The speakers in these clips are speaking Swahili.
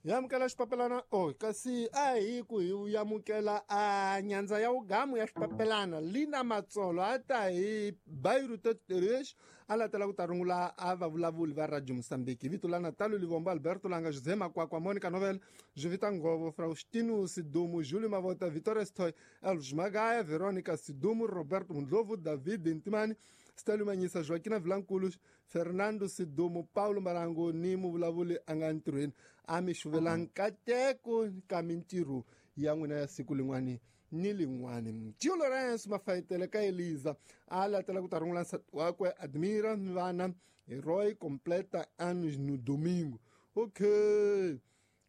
yamukela xipapelana kasi a hi ku hi yamukela a nyandza ya ugamu ya xipapelana lina matsolo a ta hi Bairu Teterex a latela ku ta rungula a vavulavuli va Radio Mosambiki vito la Natalo Livombo Alberto Langa José Makwakwa Monica Novel Jovita Ngovo Faustino Sidumu Júlio Mavota Vitória Stoy Elvis Magaya Veronica Sidumu Roberto Mundlovu David Intimani Stélio Manyisa Joaquina Vilanculos Fernando Sidumu Paulo Marango ni muvulavuli a nga ntirhweni a mi xuvelang kateko ka mintirho ya n'wina ya siku lin'wani ni lin'wani Tio Lourenço mafayitele ka Eliza a latela ku ta rungula nsati wakwe Admira ni vana Herói completa anos no domingo okay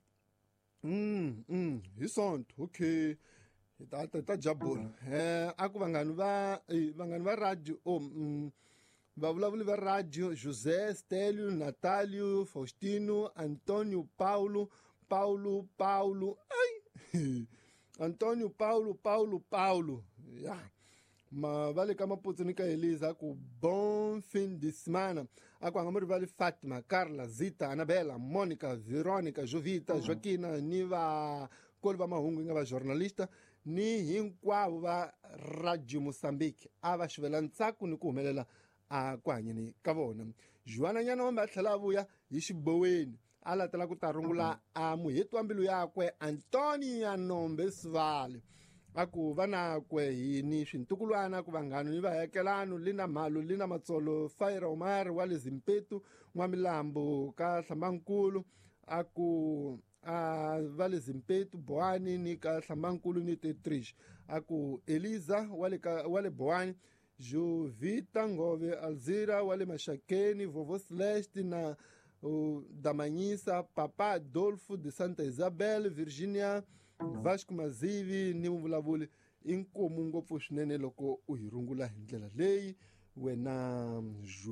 hi sonto okay ta jabula aku vanghani va radio vavulavuli va radio José Stélio Natálio Faustino Antônio Paulo Antônio Paulo ma vale ka maputsu ni ka Eliza ku bom fim de semana aku angamuri vale Fátima Carla Zita Anabela Mônica Verônica Jovita Joaquina ni va koli va mahungu nga va jornalista ni hinkwavo va Radio Moçambique a va xivela ntsako ni ku humelela a ku hanyeni ka vona Juana Nyanombe a tlhela a vuya hi xiboweni a latela ku ta rungula a muheti wa mbilu yakwe Antônio Nyanombe Sivale a ku vanakwe hi ni swintukulwana ku vanghano ni vahakelano lina mhalu lina matsolo Faira Omar wa le Zimpetu N'wamilambo ka Hlambakulu a ku a va le Zimpetu Bohani ni ka Hlambakulu ni Tetrish a ku Eliza wa le Bohani Jovita Ngove Alzira wa le Mashakeni Vovô Celeste na Damanyisa Papa Adolfo de Santa Isabel Virginia Vasco Mazivi ni muvulavuli inkomu ngopfu swinene loko u hi rungula hi ndlela leyi wena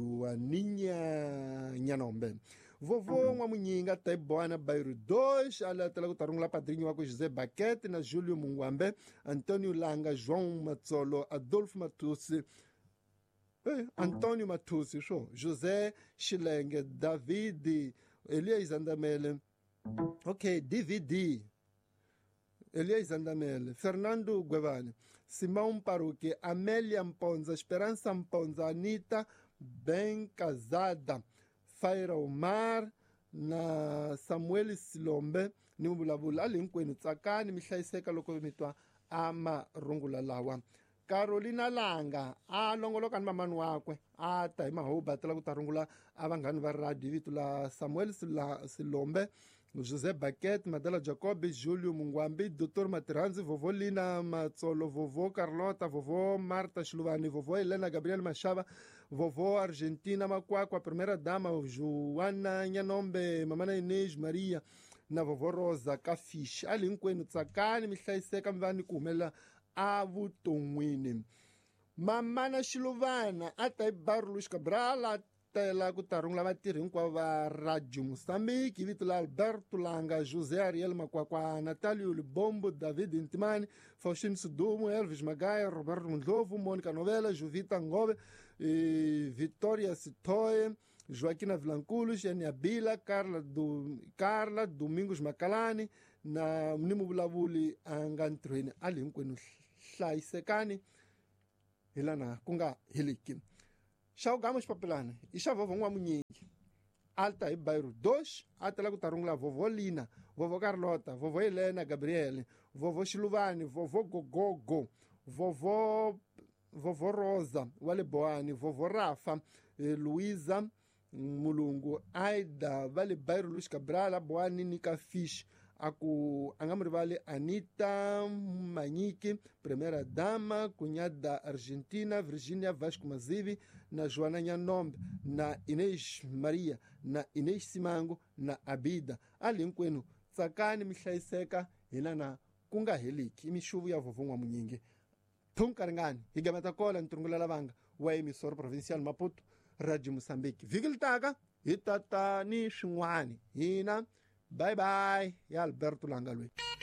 Juaninya Nyanombe Vovô N'wamunyinga Taibwana Bairu 2 a latela ku ta rungula padrinho wa ku José Baquete na Júlio Mungwambe Antônio Langa João Matsolo Adolfo Matusi Antônio Matusi José Xilenge David Elia Izandamele DVD Elia Izandamele Fernando Guevane Simão Paruque Amélia Mponza Esperança Mponza Anita Bem Casada Faira Omar na Samuel Silombe ni muvulavuli a le hinkwenu tsakani mi hlayiseka loko mi twa a marungula lawa Carolina Langa a longoloka ni mamani wakwe a ta hi mahoba tela ku ta rungula a vanghani va radio vito la Samuel Silombe José Baquete Madela Jacob Júlio Mungwambi Dr. Matiranzi Vovô Lina Matsolo Vovô Carlota Vovô Marta Shiluvani Vovô Helena Gabriel Machava Vovô Argentina Makwakwa Primeira Dama Joana Nyanombe Mamana Inês Maria na Vovô Rosa Kafish a le hinkwenu tsakani mi hlayiseka mi va ni ku humelela a vuton'wini Mamana Shiluvana a ta hi Bairu Luiz Cabral a tela ku ta rungula vatirhi hinkwavo va Radio Moçambique vito la Alberto Langa José Ariel Makwakwa Natálio Libombo David Intimani Faustino Sidumu Elvis Magaya Roberto Mundlovu Mônica Novela Jovita Ngove Vitória Sitoye Joaquina Vilanculos Enia Bila Carla Domingos Macalani na ni muvulavuli a nga ntirhweni a le hinkwenu hlayisekani hi lana ku nga heliki xa ugamu xipapelana i xa Vovô N'wamunyingi a ta hi Bairu 2 a tela ku ta rungula Vovô Lina Vovô Carlota Vovô Helena Gabriele Vovô Xiluvani Vovô Gogogo Vovô Rosa wa le Bohani Vovô Rafa Luiza Mulungu Aida va le Bairu Luiz Cabral a Bohani ni ka Fish a ku a nga mi rivali Anita Manyiki Primeira Dama cunhada Argentina Virginia Vasco Mazivi na Joana Nyanombe na Inês Maria na Inês Simango na Abida a le hinkwenu tsakani mi hlayiseka hi lana ku nga heliki i mixuvu ya Vovô N'wamunyingi thunkaringani hi gemeta kola ni turungulela vanga wa emisoro provincial Maputo Radio Moçambique vhiki litaka hi tata ni swin'wani hina bye bye ya Alberto Langa loyi